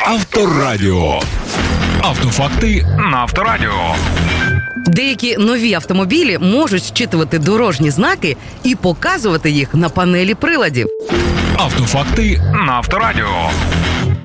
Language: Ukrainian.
Авторадіо. Автофакти на Авторадіо. Деякі нові автомобілі можуть зчитувати дорожні знаки і показувати їх на панелі приладів. Автофакти на Авторадіо.